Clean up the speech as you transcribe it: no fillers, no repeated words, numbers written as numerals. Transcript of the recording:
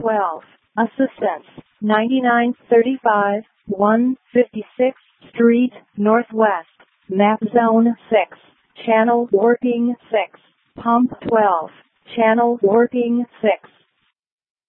12. Assistance. 9935, 156th Street, Northwest. Map Zone 6. Channel warping 6. Pump 12. Channel warping 6.